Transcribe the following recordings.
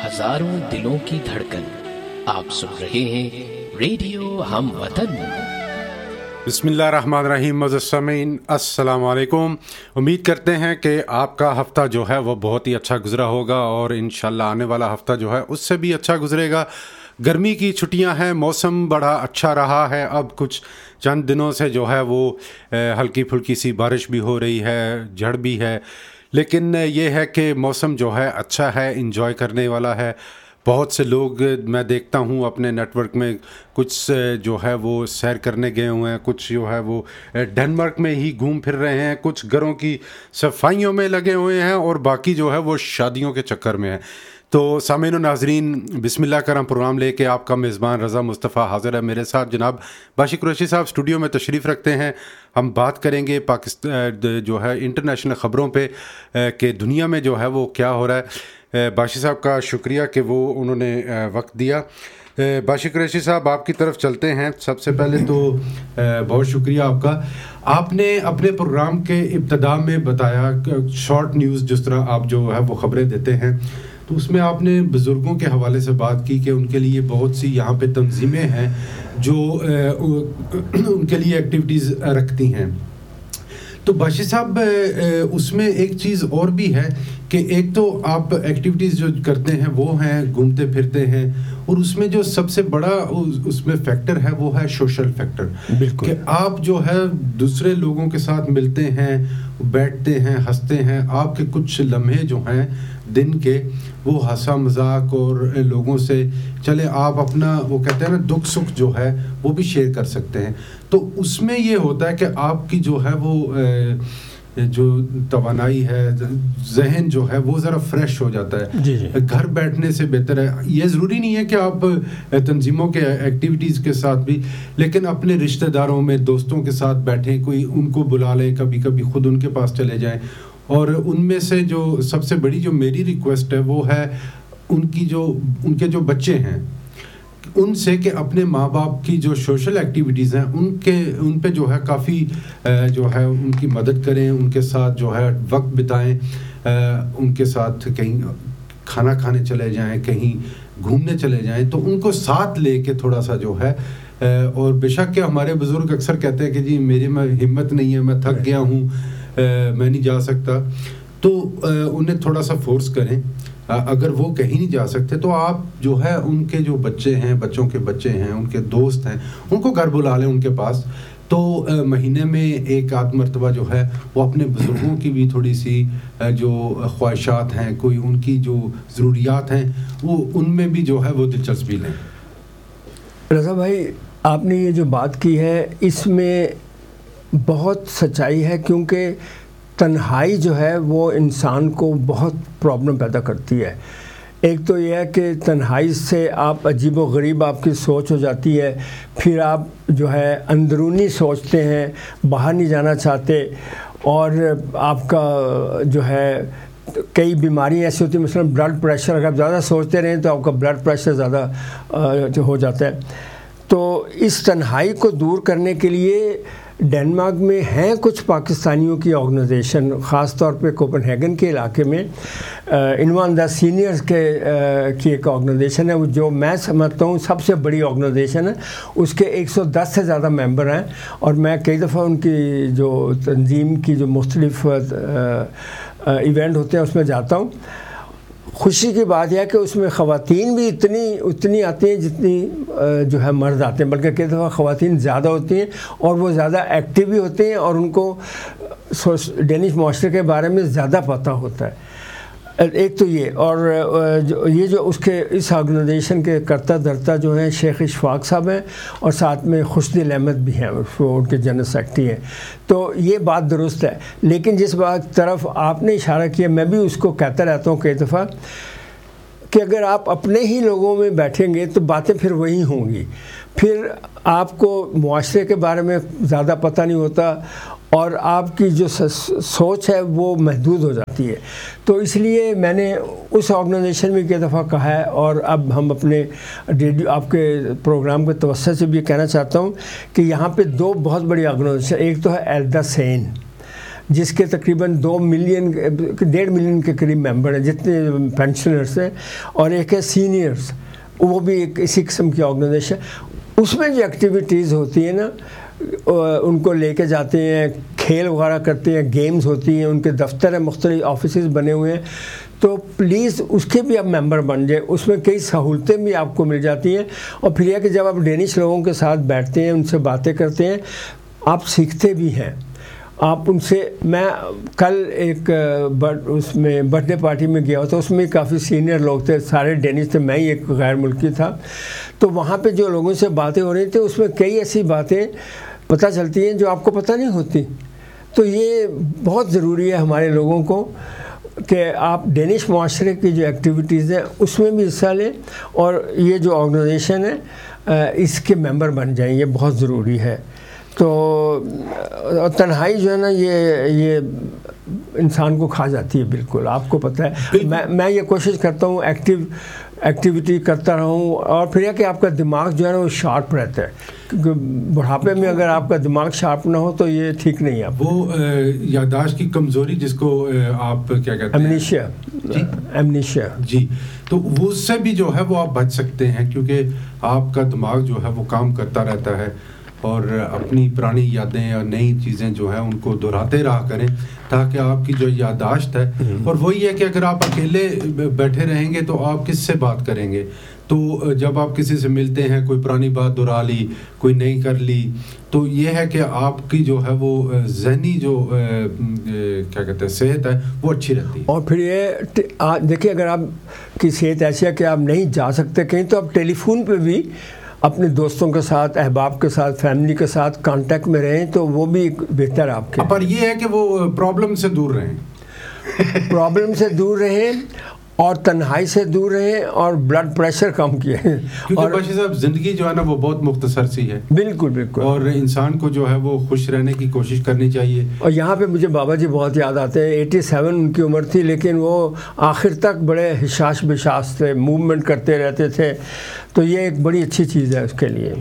हजारों दिलों की धड़कन। आप सुन रहे हैं रेडियो हम वतन। बिस्मिल्लाहिर्रहमानिर्रहीम। मुअज़्ज़िज़ अस्सलाम वालेकुम। उम्मीद करते हैं कि आपका हफ़्ता जो है वो बहुत ही अच्छा गुज़रा होगा और इंशाल्लाह आने वाला हफ़्ता जो है उससे भी अच्छा गुज़रेगा। गर्मी की छुट्टियां हैं, मौसम बड़ा अच्छा रहा है। अब कुछ चंद दिनों से जो है वो हल्की फुल्की सी बारिश भी हो रही है, झड़ भी है, लेकिन ये है कि मौसम जो है अच्छा है, इंजॉय करने वाला है। बहुत से लोग मैं देखता हूँ अपने नेटवर्क में, कुछ जो है वो सैर करने गए हुए हैं, कुछ जो है वो डेनमार्क में ही घूम फिर रहे हैं, कुछ घरों की सफाइयों में लगे हुए हैं और बाकी जो है वो शादियों के चक्कर में है। तो सामीन व नाज़रीन, बिस्मिल्लाह करम प्रोग्राम लेके आपका मेज़बान रज़ा मुस्तफ़ा हाज़िर है। मेरे साथ जनाब बाशिर कुरैशी साहब स्टूडियो में तशरीफ़ रखते हैं। हम बात करेंगे पाकिस्तान जो है इंटरनेशनल ख़बरों पे कि दुनिया में जो है वो क्या हो रहा है। बाशिर साहब का शुक्रिया कि वो उन्होंने वक्त दिया। बाशिर कुरैशी साहब, आपकी तरफ चलते हैं। सबसे पहले तो बहुत शुक्रिया आपका। आपने अपने प्रोग्राम के इब्तिदा में बताया, शॉर्ट न्यूज़ जिस तरह आप जो है वो ख़बरें देते हैं, तो उसमें आपने बुज़ुर्गों के हवाले से बात की कि उनके लिए बहुत सी यहाँ पे तंजीमें हैं जो उनके लिए एक्टिविटीज़ रखती हैं। तो बाशिर साहब, उसमें एक चीज़ और भी है कि एक तो आप एक्टिविटीज़ जो करते हैं वो हैं घूमते फिरते हैं, और उसमें जो सबसे बड़ा उसमें फैक्टर है वो है सोशल फैक्टर। बिल्कुल, कि आप जो है दूसरे लोगों के साथ मिलते हैं, बैठते हैं, हंसते हैं। आपके कुछ लम्हे जो हैं दिन के वो हंसा मजाक और लोगों से चले आप अपना वो कहते हैं ना दुख सुख जो है वो भी शेयर कर सकते हैं। तो उसमें ये होता है कि आपकी जो है वो जो तवानाई है, जहन जो है वो ज़रा फ्रेश हो जाता है। जी जी। घर बैठने से बेहतर है। ये ज़रूरी नहीं है कि आप तंजीमों के एक्टिविटीज़ के साथ भी, लेकिन अपने रिश्तेदारों में दोस्तों के साथ बैठें, कोई उनको बुला लें, कभी कभी ख़ुद उनके पास चले जाएं। और उनमें से जो सबसे बड़ी जो मेरी रिक्वेस्ट है वो है उनके जो बच्चे हैं उनसे कि अपने माँ बाप की जो सोशल एक्टिविटीज़ हैं उन पे जो है काफ़ी जो है उनकी मदद करें, उनके साथ जो है वक्त बिताएं, उनके साथ कहीं खाना खाने चले जाएं, कहीं घूमने चले जाएं, तो उनको साथ लेके थोड़ा सा जो है। और बेशक के हमारे बुज़ुर्ग अक्सर कहते हैं कि जी मेरी में हिम्मत नहीं है, मैं थक गया हूँ, मैं नहीं जा सकता, तो उन्हें थोड़ा सा फोर्स करें। अगर वो कहीं नहीं जा सकते तो आप जो है उनके जो बच्चे हैं, बच्चों के बच्चे हैं, उनके दोस्त हैं, उनको घर बुला लें उनके पास। तो महीने में एक आध मरतबा जो है वो अपने बुज़ुर्गों की भी थोड़ी सी जो ख्वाहिशात हैं, कोई उनकी जो ज़रूरियात हैं, वो उनमें भी जो है वो दिलचस्पी लें। रज़ा भाई, आपने ये जो बात की है इसमें बहुत सच्चाई है, क्योंकि तन्हाई जो है वो इंसान को बहुत प्रॉब्लम पैदा करती है। एक तो ये है कि तन्हाई से आप अजीब व गरीब आपकी सोच हो जाती है, फिर आप जो है अंदरूनी सोचते हैं, बाहर नहीं जाना चाहते, और आपका जो है कई बीमारियाँ ऐसी होती हैं, मसलन ब्लड प्रेशर, अगर आप ज़्यादा सोचते रहें तो आपका ब्लड प्रेशर ज़्यादा जो हो जाता है। तो इस तन्हाई को दूर करने के लिए डेनमार्क में हैं कुछ पाकिस्तानियों की ऑर्गेनाइजेशन, ख़ास तौर पे कोपेनहेगन के इलाके में इनवन द सीनियर्स की एक ऑर्गेनाइजेशन है, जो मैं समझता हूँ सबसे बड़ी ऑर्गेनाइजेशन है। उसके 110 से ज़्यादा मेंबर हैं, और मैं कई दफ़ा उनकी जो तंजीम की जो मुख्तलिफ इवेंट होते हैं उसमें जाता हूँ। खुशी की बात यह है कि उसमें ख़वातीन भी उतनी आती हैं जितनी जो है मर्द आते हैं, बल्कि कई दफ़ा ख़वातीन ज़्यादा होती हैं और वो ज़्यादा एक्टिव भी होते हैं और उनको डेनिश माशरे के बारे में ज़्यादा पता होता है। एक तो ये, और ये जो उसके इस ऑर्गेनाइजेशन के करता धरता जो हैं शेख इशफाक साहब हैं, और साथ में खुशदिल अहमद भी हैं, उनके जनरल सेक्रेटरी हैं। तो ये बात दुरुस्त है, लेकिन जिस बात तरफ आपने इशारा किया मैं भी उसको कहता रहता हूँ कई दफ़ा कि अगर आप अपने ही लोगों में बैठेंगे तो बातें फिर वही होंगी, फिर आपको मुआशरे के बारे में ज़्यादा पता नहीं होता और आपकी जो सोच है वो महदूद हो जाती है। तो इसलिए मैंने उस ऑर्गेनाइजेशन में कई दफ़ा कहा है, और अब हम अपने रेडियो आपके प्रोग्राम के तवस्सुत से भी कहना चाहता हूँ कि यहाँ पे दो बहुत बड़ी ऑर्गेनाइजेशन, एक तो है एल्दा सेन جس کے تقریباً 1.5 ملین کے قریب ممبر ہیں جتنے پینشنرس ہیں، اور ایک ہے سینئرس، وہ بھی ایک اسی قسم کی آرگنائزیشن. اس میں جو ایکٹیویٹیز ہوتی ہیں نا، ان کو لے کے جاتے ہیں، کھیل وغیرہ کرتے ہیں، گیمز ہوتی ہیں، ان کے دفتر ہیں، مختلف آفیسز بنے ہوئے ہیں. تو پلیز اس کے بھی آپ ممبر بن جائیں، اس میں کئی سہولتیں بھی آپ کو مل جاتی ہیں. اور پھر یہ کہ جب آپ ڈینش لوگوں کے ساتھ بیٹھتے ہیں، ان سے باتیں کرتے ہیں، آپ سیکھتے بھی ہیں. آپ ان سے، میں کل ایک اس میں برتھ ڈے پارٹی میں گیا تھا، اس میں کافی سینئر لوگ تھے، سارے ڈینش تھے، میں ہی ایک غیر ملکی تھا. تو وہاں پہ جو لوگوں سے باتیں ہو رہی تھیں، اس میں کئی ایسی باتیں پتہ چلتی ہیں جو آپ کو پتہ نہیں ہوتی. تو یہ بہت ضروری ہے ہمارے لوگوں کو کہ آپ ڈینش معاشرے کی جو ایکٹیویٹیز ہیں اس میں بھی حصہ لیں، اور یہ جو آرگنائزیشن ہے اس کے ممبر بن جائیں، یہ بہت ضروری ہے. تو تنہائی جو ہے نا، یہ انسان کو کھا جاتی ہے بالکل، آپ کو پتہ ہے. میں یہ کوشش کرتا ہوں ایکٹیویٹی کرتا رہوں، اور پھر یہ کہ آپ کا دماغ جو ہے نا وہ شارپ رہتا ہے، کیونکہ بڑھاپے میں اگر آپ کا دماغ شارپ نہ ہو تو یہ ٹھیک نہیں ہے. وہ یادداشت کی کمزوری جس کو آپ کیا کہتے ہیں، ایمنیشیا. جی، تو وہ اس سے بھی جو ہے وہ آپ بچ سکتے ہیں، کیونکہ آپ کا دماغ جو ہے وہ کام کرتا رہتا ہے، اور اپنی پرانی یادیں اور نئی چیزیں جو ہیں ان کو دہراتے رہا کریں، تاکہ آپ کی جو یادداشت ہے، اور وہی ہے کہ اگر آپ اکیلے بیٹھے رہیں گے تو آپ کس سے بات کریں گے. تو جب آپ کسی سے ملتے ہیں، کوئی پرانی بات دہرا لی، کوئی نئی کر لی، تو یہ ہے کہ آپ کی جو ہے وہ ذہنی جو کیا کہتے ہیں صحت ہے وہ اچھی رہتی ہے. اور پھر یہ دیکھیں، اگر آپ کی صحت ایسی ہے کہ آپ نہیں جا سکتے کہیں، تو آپ ٹیلی فون پہ بھی اپنے دوستوں کے ساتھ، احباب کے ساتھ، فیملی کے ساتھ کانٹیکٹ میں رہیں، تو وہ بھی بہتر ہے آپ کے. پر یہ ہے کہ وہ پرابلم سے دور رہیں، پرابلم سے دور رہیں، اور تنہائی سے دور رہیں، اور بلڈ پریشر کم کیے. کیونکہ باشی صاحب زندگی جو ہے نا وہ بہت مختصر سی ہے. بالکل بالکل. اور انسان کو جو ہے وہ خوش رہنے کی کوشش کرنی چاہیے. اور یہاں پہ مجھے بابا جی بہت یاد آتے ہیں. 87 ان کی عمر تھی، لیکن وہ آخر تک بڑے حشاش بشاش تھے، موومنٹ کرتے رہتے تھے. تو یہ ایک بڑی اچھی چیز ہے اس کے لیے.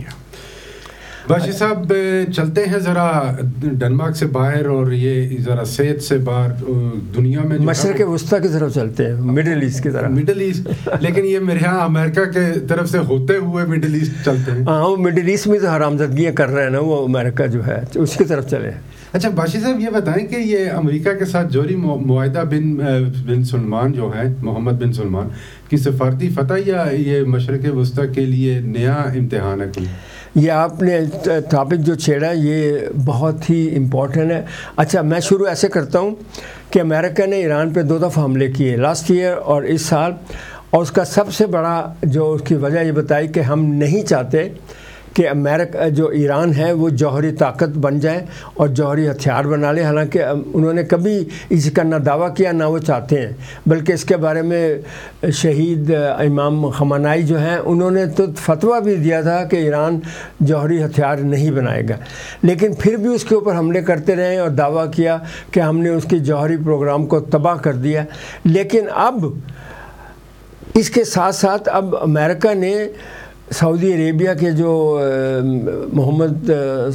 باشی صاحب چلتے ہیں ذرا ڈنمارک سے باہر، اور یہ ذرا صحت سے باہر دنیا میں مشرق وسطیٰ کی طرف چلتے ہیں، مڈل ایسٹ کی طرف. مڈل ایسٹ، لیکن یہ میرے یہاں امریکہ کے طرف سے ہوتے ہوئے مڈل ایسٹ چلتے ہیں. ہاں، وہ مڈل ایسٹ میں تو حرامزادگیاں کر رہے ہیں نا، وہ امریکہ جو ہے اس کی طرف چلے. اچھا باشی صاحب یہ بتائیں کہ یہ امریکہ کے ساتھ جوہری معاہدہ بن سلمان جو ہے، محمد بن سلمان کی سفارتی فتح، یا یہ مشرق وسطیٰ کے لیے نیا امتحان ہے کوئی؟ یہ آپ نے ٹاپک جو چھیڑا یہ بہت ہی امپورٹنٹ ہے. اچھا، میں شروع ایسے کرتا ہوں کہ امریکہ نے ایران پہ 2 دفعہ حملے کیے، لاسٹ ایئر اور اس سال. اور اس کا سب سے بڑا جو اس کی وجہ یہ بتائی کہ ہم نہیں چاہتے کہ امریکہ جو ایران ہے وہ جوہری طاقت بن جائے اور جوہری ہتھیار بنا لے. حالانکہ انہوں نے کبھی اس کا نہ دعویٰ کیا نہ وہ چاہتے ہیں، بلکہ اس کے بارے میں شہید امام خمینائی جو ہیں انہوں نے تو فتویٰ بھی دیا تھا کہ ایران جوہری ہتھیار نہیں بنائے گا. لیکن پھر بھی اس کے اوپر حملے کرتے رہے اور دعویٰ کیا کہ ہم نے اس کی جوہری پروگرام کو تباہ کر دیا. لیکن اب اس کے ساتھ ساتھ اب امریکہ نے سعودی عربیہ کے جو محمد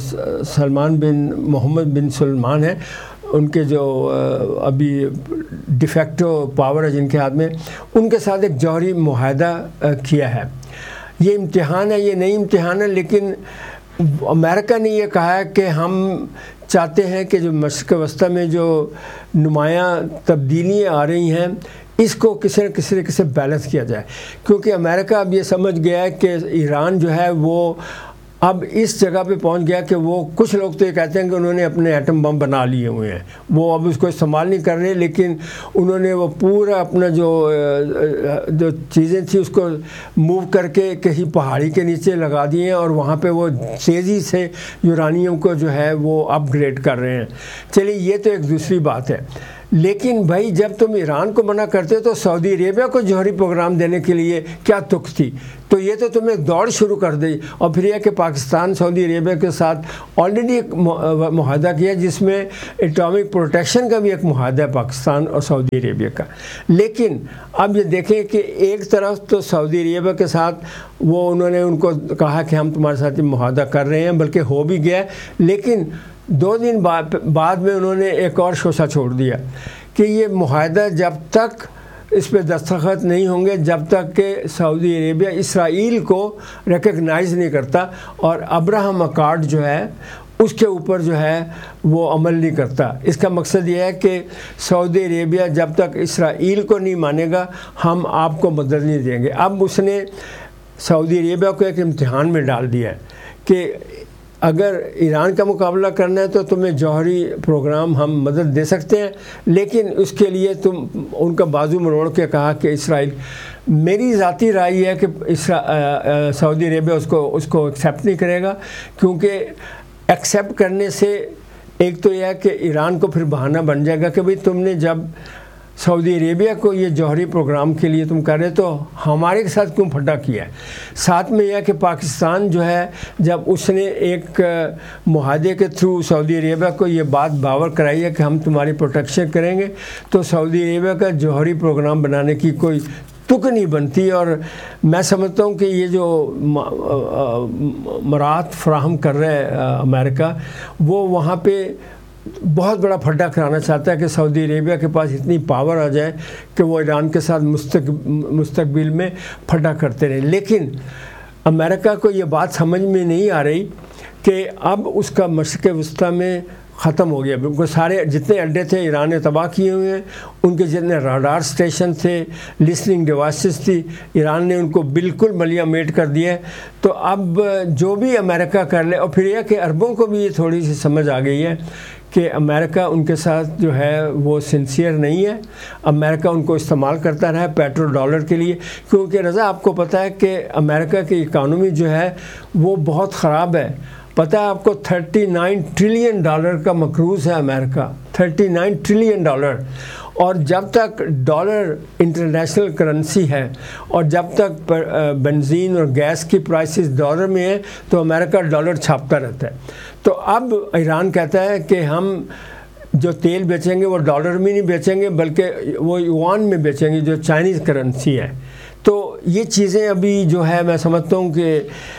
بن سلمان ہیں، ان کے جو ابھی ڈیفیکٹو پاور ہے جن کے ہاتھ میں، ان کے ساتھ ایک جوہری معاہدہ کیا ہے. یہ امتحان ہے، یہ نئی امتحان ہے. لیکن امریکہ نے یہ کہا ہے کہ ہم چاہتے ہیں کہ جو مشرق وسطیٰ میں جو نمایاں تبدیلیاں آ رہی ہیں اس کو کسی نہ کسی طریقے سے بیلنس کیا جائے. کیونکہ امریکہ اب یہ سمجھ گیا ہے کہ ایران جو ہے وہ اب اس جگہ پہ پہنچ گیا کہ وہ کچھ لوگ تو یہ کہتے ہیں کہ انہوں نے اپنے ایٹم بم بنا لیے ہوئے ہیں، وہ اب اس کو استعمال نہیں کر رہے، لیکن انہوں نے وہ پورا اپنا جو چیزیں تھیں اس کو موو کر کے کہیں پہاڑی کے نیچے لگا دیے ہیں، اور وہاں پہ وہ تیزی سے یورانیم کو جو ہے وہ اپ گریڈ کر رہے ہیں. چلیے یہ تو ایک دوسری بات ہے. لیکن بھائی جب تم ایران کو منع کرتے تو سعودی عربیہ کو جوہری پروگرام دینے کے لیے کیا تک تھی؟ تو یہ تو تم ایک دوڑ شروع کر دی. اور پھر یہ کہ پاکستان سعودی عربیہ کے ساتھ آلریڈی ایک معاہدہ کیا جس میں اٹامک پروٹیکشن کا بھی ایک معاہدہ ہے پاکستان اور سعودی عربیہ کا. لیکن اب یہ دیکھیں کہ ایک طرف تو سعودی عربیہ کے ساتھ وہ انہوں نے ان کو کہا کہ ہم تمہارے ساتھ معاہدہ کر رہے ہیں، بلکہ ہو بھی گیا. لیکن 2 دن بعد میں انہوں نے ایک اور شوشہ چھوڑ دیا کہ یہ معاہدہ جب تک اس پہ دستخط نہیں ہوں گے جب تک کہ سعودی عربیہ اسرائیل کو ریکگنائز نہیں کرتا اور ابراہم اکارڈ جو ہے اس کے اوپر جو ہے وہ عمل نہیں کرتا. اس کا مقصد یہ ہے کہ سعودی عربیہ جب تک اسرائیل کو نہیں مانے گا ہم آپ کو مدد نہیں دیں گے. اب اس نے سعودی عربیہ کو ایک امتحان میں ڈال دیا ہے کہ اگر ایران کا مقابلہ کرنا ہے تو تمہیں جوہری پروگرام ہم مدد دے سکتے ہیں لیکن اس کے لیے تم ان کا بازو مروڑ کے کہا کہ اسرائیل. میری ذاتی رائے یہ ہے کہ سعودی عربیہ اس کو ایکسیپٹ نہیں کرے گا کیونکہ ایکسیپٹ کرنے سے ایک تو یہ ہے کہ ایران کو پھر بہانہ بن جائے گا کہ بھئی تم نے جب سعودی عربیہ کو یہ جوہری پروگرام کے لیے تم کر رہے تو ہمارے ساتھ کیوں پھٹا کیا ہے. ساتھ میں یہ کہ پاکستان جو ہے جب اس نے ایک معاہدے کے تھرو سعودی عربیہ کو یہ بات باور کرائی ہے کہ ہم تمہاری پروٹیکشن کریں گے تو سعودی عربیہ کا جوہری پروگرام بنانے کی کوئی تک نہیں بنتی. اور میں سمجھتا ہوں کہ یہ جو مراعات فراہم کر رہا ہے امریکہ وہ وہاں پہ بہت بڑا پھڈا کرانا چاہتا ہے کہ سعودی عربیہ کے پاس اتنی پاور آ جائے کہ وہ ایران کے ساتھ مستقبل میں پھڈا کرتے رہے. لیکن امریکہ کو یہ بات سمجھ میں نہیں آ رہی کہ اب اس کا مشرق وسطیٰ میں ختم ہو گیا. بالکل سارے جتنے اڈے تھے ایران نے تباہ کیے ہوئے ہیں, ان کے جتنے راڈار سٹیشن تھے, لسننگ ڈیوائسز تھی, ایران نے ان کو بالکل ملیہ میٹ کر دیا ہے. تو اب جو بھی امریکہ کر لے, اور پھر یہ کہ عربوں کو بھی یہ تھوڑی سی سمجھ آ گئی ہے کہ امریکہ ان کے ساتھ جو ہے وہ سنسیئر نہیں ہے. امریکہ ان کو استعمال کرتا رہا ہے پیٹرو ڈالر کے لیے, کیونکہ رضا آپ کو پتہ ہے کہ امریکہ کی اکانومی جو ہے وہ بہت خراب ہے. پتہ ہے آپ کو $39 ٹریلین کا مقروض ہے امریکہ, $39 ٹریلین. اور جب تک ڈالر انٹرنیشنل کرنسی ہے اور جب تک بنزین اور گیس کی پرائسز ڈالر میں ہیں تو امریکہ ڈالر چھاپتا رہتا ہے. تو اب ایران کہتا ہے کہ ہم جو تیل بیچیں گے وہ ڈالر میں نہیں بیچیں گے بلکہ وہ یوان میں بیچیں گے جو چائنیز کرنسی ہے. تو یہ چیزیں ابھی جو ہے میں سمجھتا ہوں کہ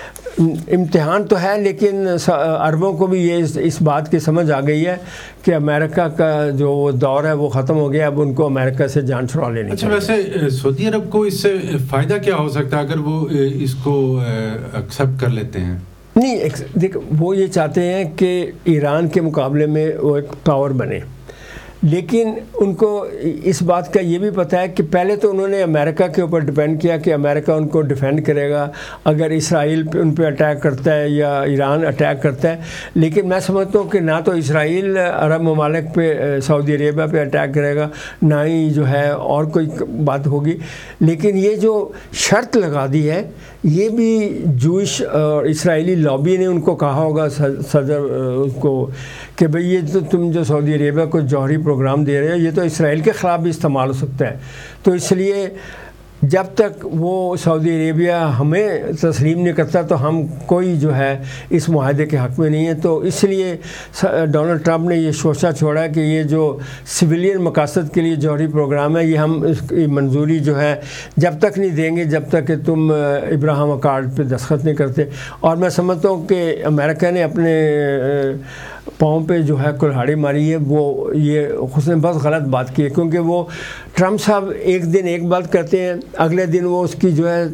امتحان تو ہے, لیکن عربوں کو بھی یہ اس بات کی سمجھ آ گئی ہے کہ امریکہ کا جو دور ہے وہ ختم ہو گیا, اب ان کو امریکہ سے جان چھڑا لینی چاہیے. اچھا, ویسے سعودی عرب کو اس سے فائدہ کیا ہو سکتا ہے اگر وہ اس کو ایکسیپٹ کر لیتے ہیں؟ نہیں دیکھ, وہ یہ چاہتے ہیں کہ ایران کے مقابلے میں وہ ایک پاور بنے, لیکن ان کو اس بات کا یہ بھی پتہ ہے کہ پہلے تو انہوں نے امریکہ کے اوپر ڈیپینڈ کیا کہ امریکہ ان کو ڈیفینڈ کرے گا اگر اسرائیل پہ ان پہ اٹیک کرتا ہے یا ایران اٹیک کرتا ہے. لیکن میں سمجھتا ہوں کہ نہ تو اسرائیل عرب ممالک پہ سعودی عربیہ پہ اٹیک کرے گا, نہ ہی جو ہے اور کوئی بات ہوگی. لیکن یہ جو شرط لگا دی ہے یہ بھی جوئش اور اسرائیلی لابی نے ان کو کہا ہوگا, صدر اس کو, کہ بھئی یہ تو تم جو سعودی عربیہ کو جوہری پروگرام دے رہے ہو یہ تو اسرائیل کے خلاف بھی استعمال ہو سکتا ہے. تو اس لیے جب تک وہ سعودی عربیہ ہمیں تسلیم نہیں کرتا تو ہم کوئی جو ہے اس معاہدے کے حق میں نہیں ہے. تو اس لیے ڈونلڈ ٹرمپ نے یہ شوشہ چھوڑا کہ یہ جو سویلین مقاصد کے لیے جوہری پروگرام ہے یہ ہم اس کی منظوری جو ہے جب تک نہیں دیں گے جب تک کہ تم ابراہم اکارڈ پہ دستخط نہیں کرتے. اور میں سمجھتا ہوں کہ امریکہ نے اپنے پاؤں پہ جو ہے کلہاڑی ماری ہے, وہ یہ اس نے بہت غلط بات کی ہے, کیونکہ وہ ٹرمپ صاحب ایک دن ایک بات کرتے ہیں اگلے دن وہ اس کی جو ہے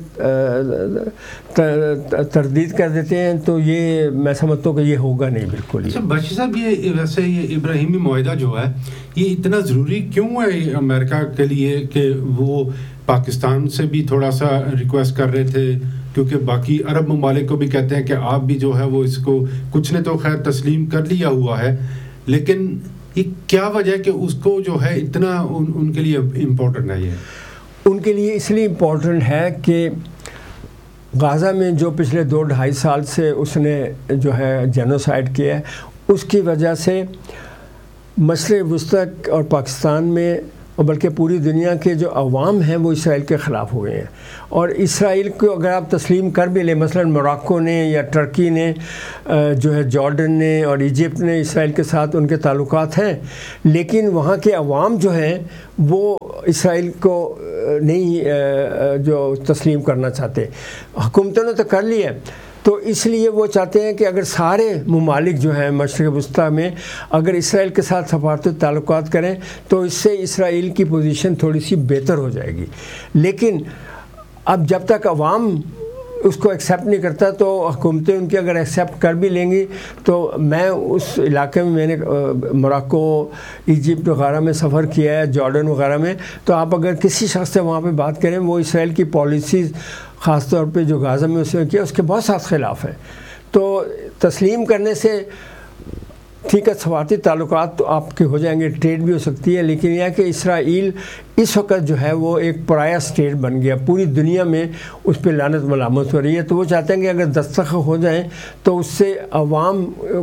تردید کر دیتے ہیں. تو یہ میں سمجھتا ہوں کہ یہ ہوگا نہیں بالکل. اچھا بشیر صاحب, یہ ویسے یہ ابراہیمی معاہدہ جو ہے یہ اتنا ضروری کیوں ہے امریکہ کے لیے کہ وہ پاکستان سے بھی تھوڑا سا ریکویسٹ کر رہے تھے, کیونکہ باقی عرب ممالک کو بھی کہتے ہیں کہ آپ بھی جو ہے وہ اس کو کچھ نے تو خیر تسلیم کر لیا ہوا ہے, لیکن یہ کیا وجہ ہے کہ اس کو جو ہے اتنا ان کے لیے امپورٹنٹ ہے؟ یہ ان کے لیے اس لیے امپورٹنٹ ہے کہ غزہ میں جو پچھلے 2-2.5 سال سے اس نے جو ہے جینوسائیڈ کیا ہے اس کی وجہ سے مشرق وسطی اور پاکستان میں اور بلکہ پوری دنیا کے جو عوام ہیں وہ اسرائیل کے خلاف ہوئے ہیں. اور اسرائیل کو اگر آپ تسلیم کر بھی لیں, مثلا موراکو نے یا ٹرکی نے جو ہے جارڈن نے اور ایجپٹ نے اسرائیل کے ساتھ ان کے تعلقات ہیں, لیکن وہاں کے عوام جو ہیں وہ اسرائیل کو نہیں جو تسلیم کرنا چاہتے. حکومتوں نے تو کر لی ہے. تو اس لیے وہ چاہتے ہیں کہ اگر سارے ممالک جو ہیں مشرق وسطیٰ میں اگر اسرائیل کے ساتھ سفارتی تعلقات کریں تو اس سے اسرائیل کی پوزیشن تھوڑی سی بہتر ہو جائے گی. لیکن اب جب تک عوام اس کو ایکسیپٹ نہیں کرتا تو حکومتیں ان کی اگر ایکسیپٹ کر بھی لیں گی تو میں اس علاقے میں نے موراکو، ایجپٹ وغیرہ میں سفر کیا ہے، جارڈن وغیرہ میں، تو آپ اگر کسی شخص سے وہاں پہ بات کریں وہ اسرائیل کی پالیسیز خاص طور پہ جو غازہ میں اس نے کیا اس کے بہت سخت خلاف ہیں. تو تسلیم کرنے سے ٹھیک ہے سفارتی تعلقات تو آپ کے ہو جائیں گے، ٹریڈ بھی ہو سکتی ہے، لیکن یہ کہ اسرائیل اس وقت جو ہے وہ ایک پرایا اسٹیٹ بن گیا، پوری دنیا میں اس پہ لعنت ملامت ہو رہی ہے. تو وہ چاہتے ہیں کہ اگر دستخط ہو جائیں تو اس سے عوام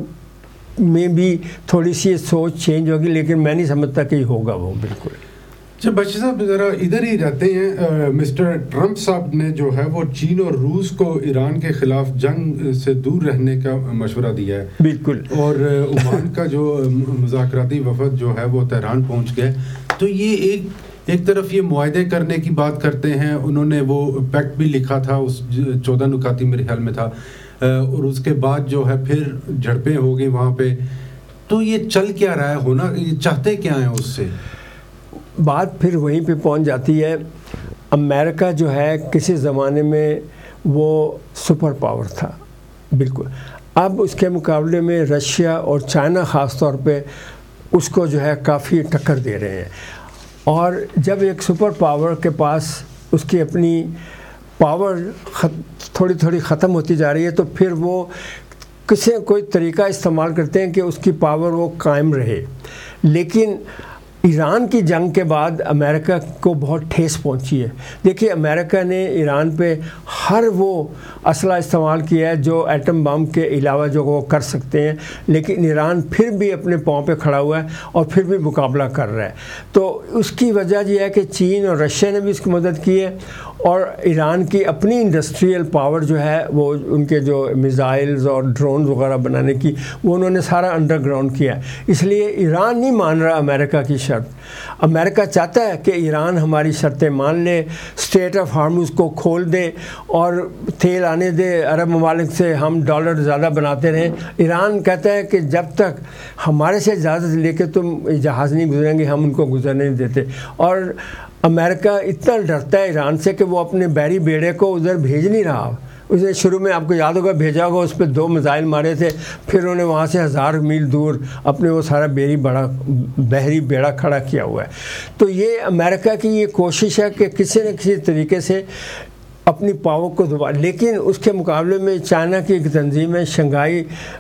میں بھی تھوڑی سی سوچ چینج ہوگی، لیکن میں نہیں سمجھتا کہ یہ ہوگا وہ بالکل. اچھا بچے صاحب ذرا ادھر ہی رہتے ہیں. مسٹر ٹرمپ صاحب نے جو ہے وہ چین اور روس کو ایران کے خلاف جنگ سے دور رہنے کا مشورہ دیا ہے. بالکل. اور عمان کا جو مذاکراتی وفد جو ہے وہ تہران پہنچ گئے، تو یہ ایک طرف یہ معاہدے کرنے کی بات کرتے ہیں. انہوں نے وہ پیکٹ بھی لکھا تھا، اس 14 نکاتی میرے خیال میں تھا، اور اس کے بعد جو ہے پھر جھڑپیں ہو گئی وہاں پہ. تو یہ چل کیا رہا ہے، ہونا یہ چاہتے کیا ہیں؟ اس سے بات پھر وہیں پہ پہنچ جاتی ہے. امریکہ جو ہے کسی زمانے میں وہ سپر پاور تھا بالکل. اب اس کے مقابلے میں رشیا اور چائنا خاص طور پہ اس کو جو ہے کافی ٹکر دے رہے ہیں. اور جب ایک سپر پاور کے پاس اس کی اپنی پاور تھوڑی تھوڑی ختم ہوتی جا رہی ہے تو پھر وہ کوئی طریقہ استعمال کرتے ہیں کہ اس کی پاور وہ قائم رہے. لیکن ایران کی جنگ کے بعد امریکہ کو بہت ٹھیس پہنچی ہے. دیکھیے امریکہ نے ایران پہ ہر وہ اسلحہ استعمال کیا ہے جو ایٹم بم کے علاوہ جو وہ کر سکتے ہیں، لیکن ایران پھر بھی اپنے پاؤں پہ کھڑا ہوا ہے اور پھر بھی مقابلہ کر رہا ہے. تو اس کی وجہ یہ ہے کہ چین اور رشیا نے بھی اس کی مدد کی ہے، اور ایران کی اپنی انڈسٹریل پاور جو ہے وہ ان کے جو میزائلز اور ڈرون وغیرہ بنانے کی وہ انہوں نے سارا انڈر گراؤنڈ کیا ہے. اس لیے ایران نہیں مان رہا امریکہ کی شرط. امریکہ چاہتا ہے کہ ایران ہماری شرطیں مان لے، اسٹریٹ آف ہارمز کو کھول دے اور تیل آنے دے عرب ممالک سے، ہم ڈالر زیادہ بناتے رہیں. ایران کہتا ہے کہ جب تک ہمارے سے اجازت لے کے تم جہاز نہیں گزریں گے ہم ان کو گزرنے نہیں دیتے. اور امریکہ اتنا ڈرتا ہے ایران سے کہ وہ اپنے بحری بیڑے کو ادھر بھیج نہیں رہا. اس نے شروع میں آپ کو یاد ہوگا بھیجا ہوگا، اس پہ 2 میزائل مارے تھے، پھر انہوں نے وہاں سے 1000 میل دور اپنے وہ سارا بحری بیڑا کھڑا کیا ہوا ہے. تو یہ امریکہ کی یہ کوشش ہے کہ کسی نہ کسی طریقے سے اپنی پاور کو دوبارہ. لیکن اس کے مقابلے میں چائنا کی ایک تنظیم ہے، شنگھائی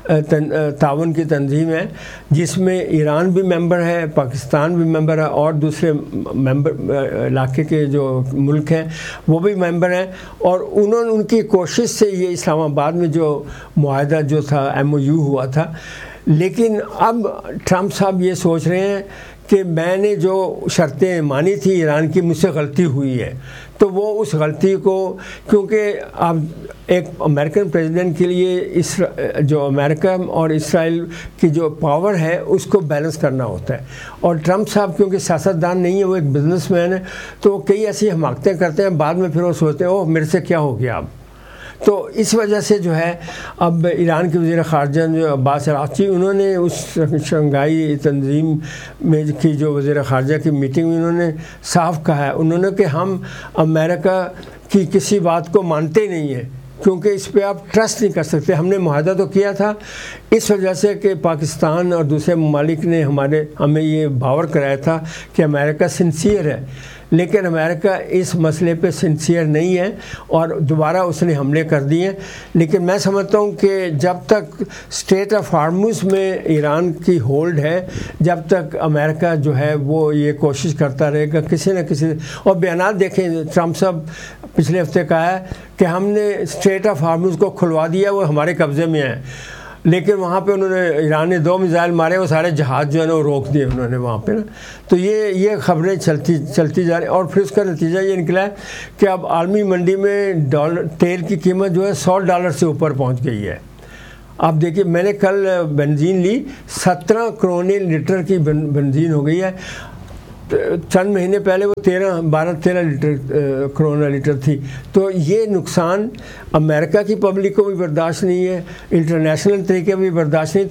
تعاون کی تنظیم ہے، جس میں ایران بھی ممبر ہے، پاکستان بھی ممبر ہے، اور دوسرے ممبر علاقے کے جو ملک ہیں وہ بھی ممبر ہیں. اور ان کی کوشش سے یہ اسلام آباد میں جو معاہدہ جو تھا MOU ہوا تھا. لیکن اب ٹرمپ صاحب یہ سوچ رہے ہیں کہ میں نے جو شرطیں مانی تھی ایران کی، مجھ سے غلطی ہوئی ہے. تو وہ اس غلطی کو، کیونکہ اب ایک امریکن پریزیڈنٹ کے لیے جو امریکہ اور اسرائیل کی جو پاور ہے اس کو بیلنس کرنا ہوتا ہے. اور ٹرمپ صاحب کیونکہ سیاستدان نہیں ہے، وہ ایک بزنس مین ہے، تو وہ کئی ایسی حماقتیں کرتے ہیں، بعد میں پھر وہ سوچتے ہیں اوہ میرے سے کیا ہو گیا اب. تو اس وجہ سے جو ہے اب ایران کے وزیر خارجہ جو عباس عراقچی، انہوں نے اس شنگھائی تنظیم میں کی جو وزیر خارجہ کی میٹنگ میں انہوں نے صاف کہا ہے، انہوں نے کہ ہم امریکہ کی کسی بات کو مانتے نہیں ہیں کیونکہ اس پہ آپ ٹرسٹ نہیں کر سکتے. ہم نے معاہدہ تو کیا تھا اس وجہ سے کہ پاکستان اور دوسرے ممالک نے ہمیں یہ باور کرایا تھا کہ امریکہ سنسیئر ہے، لیکن امریکہ اس مسئلے پہ سنسیئر نہیں ہے اور دوبارہ اس نے حملے کر دیے. لیکن میں سمجھتا ہوں کہ جب تک اسٹریٹ آف ہارمز میں ایران کی ہولڈ ہے، جب تک امریکہ جو ہے وہ یہ کوشش کرتا رہے گا کسی نہ کسی. اور بیانات دیکھیں، ٹرمپ صاحب پچھلے ہفتے کہا ہے کہ ہم نے اسٹریٹ آف ہارمز کو کھلوا دیا، وہ ہمارے قبضے میں ہے. لیکن وہاں پہ انہوں نے ایران نے 2 میزائل مارے، وہ سارے جہاز جو ہے نا وہ روک دیے انہوں نے وہاں پہ نا. تو یہ خبریں چلتی جا رہی. اور پھر اس کا نتیجہ یہ نکلا ہے کہ اب عالمی منڈی میں تیل کی قیمت جو ہے $100 سے اوپر پہنچ گئی ہے. آپ دیکھیے میں نے کل بنزین لی، 17 کروڑ لیٹر کی بنزین ہو گئی ہے. چند مہینے پہلے وہ 12-13 لیٹر کرونا لیٹر تھی. تو یہ نقصان امریکہ کی پبلک کو بھی برداشت نہیں ہے, انٹرنیشنل طریقے بھی برداشت نہیں.